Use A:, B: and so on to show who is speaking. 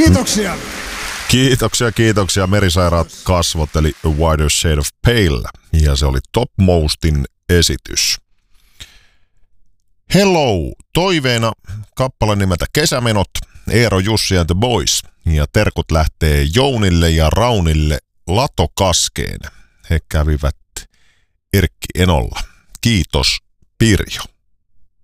A: Kiitoksia.
B: Kiitoksia. Merisairaat kasvot, eli A Wider Shade of Pale. Ja se oli Topmostin esitys. Hello, toiveena kappale nimeltä Kesämenot, Eero, Jussi and the Boys. Ja terkut lähtee Jounille ja Raunille Latokaskeen. He kävivät Erkki Enolla. Kiitos, Pirjo.